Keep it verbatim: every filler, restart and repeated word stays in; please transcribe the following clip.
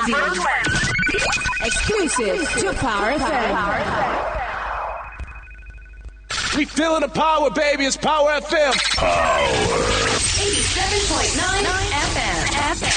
Wednesday. Exclusive to Power F M. We feeling the power, baby. It's Power F M. Power. eighty-seven point nine F M. F M.